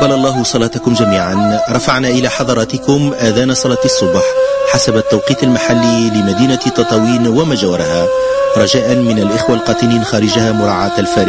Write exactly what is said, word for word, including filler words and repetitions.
تقبل الله صلاتكم جميعا. رفعنا إلى حضراتكم آذان صلاة الصبح حسب التوقيت المحلي لمدينة تطاوين وما جاورها، رجاء من الإخوة القاتلين خارجها مراعاة الفارق